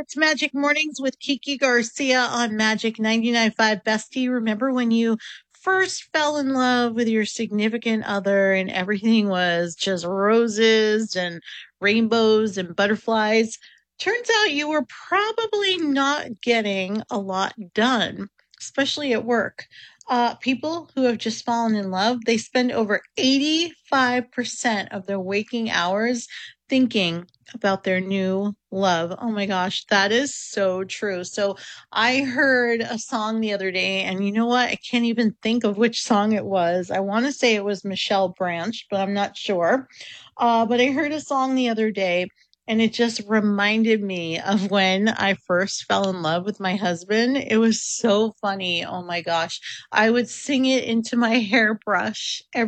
It's Magic Mornings with Kiki Garcia on Magic 99.5. Bestie, remember when you first fell in love with your significant other and everything was just roses and rainbows and butterflies? Turns out you were probably not getting a lot done, especially at work. People who have just fallen in love, they spend over 85% of their waking hours thinking about their new love. Oh my gosh, that is so true. So I heard a song the other day, and you know what? I can't even think of which song it was. I want to say it was Michelle Branch, but I'm not sure. But I heard a song the other day, and it just reminded me of when I first fell in love with my husband. It was so funny. Oh my gosh. I would sing it into my hairbrush